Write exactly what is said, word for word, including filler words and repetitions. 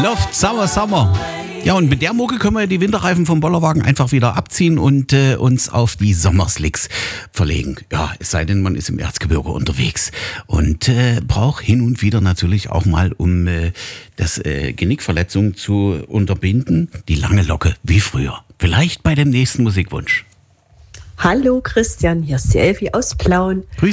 Loft Summer Summer. Ja, und mit der Mucke können wir die Winterreifen vom Bollerwagen einfach wieder abziehen und äh, uns auf die Sommerslicks verlegen. Ja, es sei denn, man ist im Erzgebirge unterwegs und äh, braucht hin und wieder natürlich auch mal, um äh, das äh, Genickverletzung zu unterbinden, die lange Locke wie früher. Vielleicht bei dem nächsten Musikwunsch. Hallo Christian, hier ist die Elfi aus Plauen. Grüß